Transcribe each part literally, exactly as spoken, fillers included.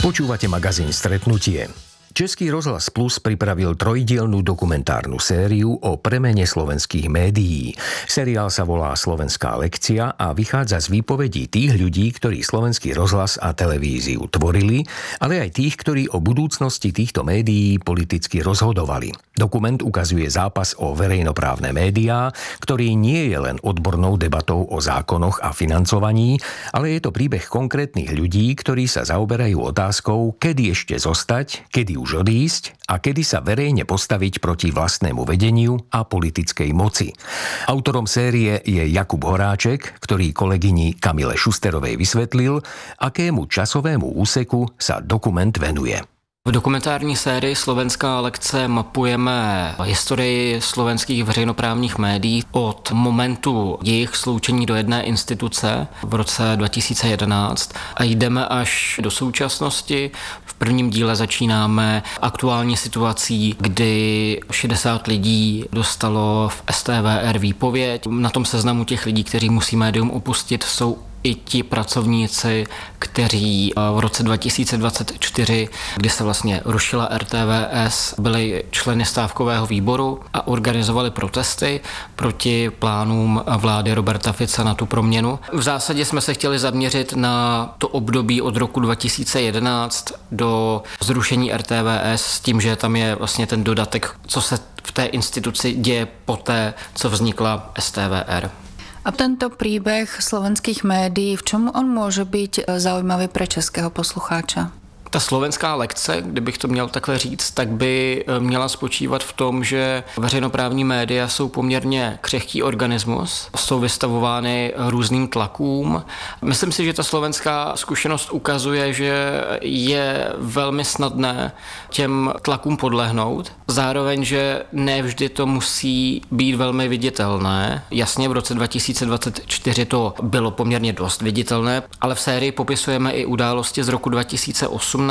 Počúvate magazín Stretnutie. Český rozhlas Plus pripravil trojdielnu dokumentárnu sériu o premene slovenských médií. Seriál sa volá Slovenská lekcia a vychádza z výpovedí tých ľudí, ktorí slovenský rozhlas a televíziu tvorili, ale aj tých, ktorí o budúcnosti týchto médií politicky rozhodovali. Dokument ukazuje zápas o verejnoprávne médiá, ktorý nie je len odbornou debatou o zákonoch a financovaní, ale je to príbeh konkrétnych ľudí, ktorí sa zaoberajú otázkou, kedy ešte zostať, kedy už odísť a kedy sa verejne postaviť proti vlastnému vedeniu a politickej moci. Autorom série je Jakub Horáček, ktorý kolegyni Kamile Šusterovej vysvetlil, akému časovému úseku sa dokument venuje. V dokumentární sérii Slovenská lekce mapujeme historii slovenských veřejnoprávních médií od momentu jejich sloučení do jedné instituce v roce dva tisíce jedenáct a jdeme až do současnosti. V prvním díle začínáme aktuální situací, kdy šedesát lidí dostalo v S T V R výpověď. Na tom seznamu těch lidí, kteří musí médium opustit, jsou i ti pracovníci, kteří v roce dva tisíce dvacet čtyři, kdy se vlastně rušila R T V S, byli členy stávkového výboru a organizovali protesty proti plánům vlády Roberta Fica na tu proměnu. V zásadě jsme se chtěli zaměřit na to období od roku dva tisíce jedenáct do zrušení R T V S s tím, že tam je vlastně ten dodatek, co se v té instituci děje poté, co vznikla S T V R. A tento príbeh slovenských médií, v čom on môže byť zaujímavý pre českého poslucháča? Ta slovenská lekce, kdybych to měl takhle říct, tak by měla spočívat v tom, že veřejnoprávní média jsou poměrně křehký organismus, jsou vystavovány různým tlakům. Myslím si, že ta slovenská zkušenost ukazuje, že je velmi snadné těm tlakům podlehnout. Zároveň, že ne vždy to musí být velmi viditelné. Jasně, v roce dva tisíce dvacet čtyři to bylo poměrně dost viditelné, ale v sérii popisujeme i události z roku dva tisíce osmnáct,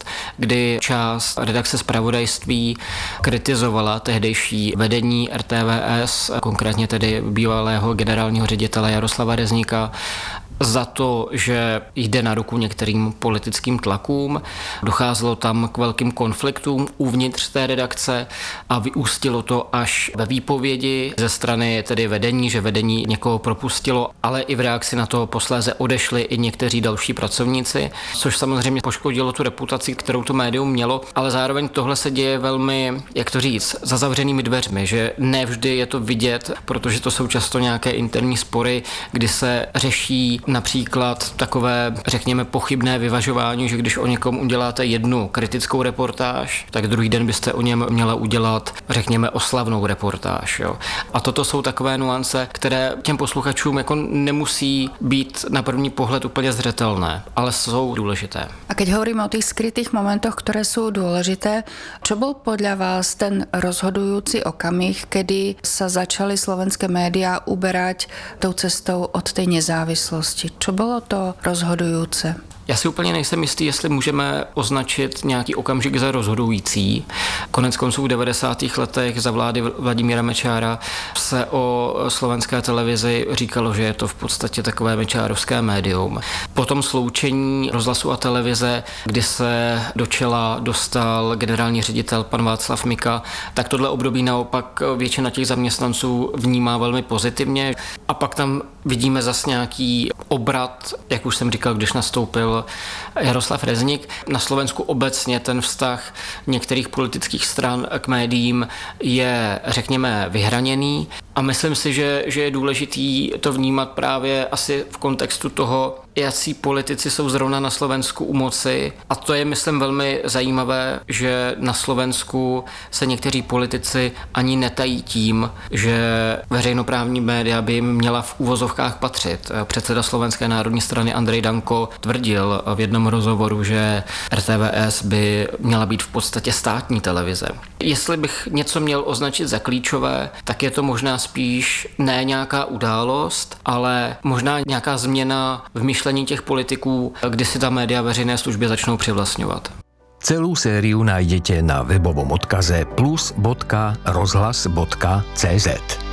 kdy část redakce zpravodajství kritizovala tehdejší vedení R T V S, konkrétně tedy bývalého generálního ředitele Jaroslava Rezníka, za to, že jde na ruku některým politickým tlakům. Docházelo tam k velkým konfliktům uvnitř té redakce a vyústilo to až ve výpovědi ze strany tedy vedení, že vedení někoho propustilo, ale i v reakci na to posléze odešli i někteří další pracovníci, což samozřejmě poškodilo tu reputaci, kterou to médium mělo, ale zároveň tohle se děje velmi, jak to říct, za zavřenými dveřmi, že ne vždy je to vidět, protože to jsou často nějaké interní spory, kdy se řeší například takové, řekněme, pochybné vyvažování, že když o někom uděláte jednu kritickou reportáž, tak druhý den byste o něm měla udělat, řekněme, oslavnou reportáž. Jo. A toto jsou takové nuance, které těm posluchačům jako nemusí být na první pohled úplně zřetelné, ale jsou důležité. A keď hovoríme o tých skrytých momentoch, ktoré sú dôležité, čo bol podľa vás ten rozhodujúci okamih, kedy sa začali slovenské médiá uberať tou cestou od tej nezávislosti? Čo bolo to rozhodujúce? Já si úplně nejsem jistý, jestli můžeme označit nějaký okamžik za rozhodující. Konec konců v devadesátých letech za vlády Vladimíra Mečiara se o slovenské televizi říkalo, že je to v podstatě takové mečárovské médium. Po tom sloučení rozhlasu a televize, kdy se do čela dostal generální ředitel pan Václav Mika, tak tohle období naopak většina těch zaměstnanců vnímá velmi pozitivně. A pak tam vidíme zas nějaký obrat, jak už jsem říkal, když nastoupil Jaroslav Rezník. Na Slovensku obecně ten vztah některých politických stran k médiím je, řekněme, vyhraněný a myslím si, že, že je důležitý to vnímat právě asi v kontextu toho, jací politici jsou zrovna na Slovensku u moci. A to je, myslím, velmi zajímavé, že na Slovensku se někteří politici ani netají tím, že veřejnoprávní média by jim měla v úvozovkách patřit. Předseda Slovenské národní strany Andrej Danko tvrdil v jednom rozhovoru, že R T V S by měla být v podstatě státní televize. Jestli bych něco měl označit za klíčové, tak je to možná spíš ne nějaká událost, ale možná nějaká změna v myšlení těch politiků, kdy si ta média veřejné služby začnou přivlastňovat. Celú sériu nájdete na webovom odkaze plus bodka rozhlas bodka cé zet.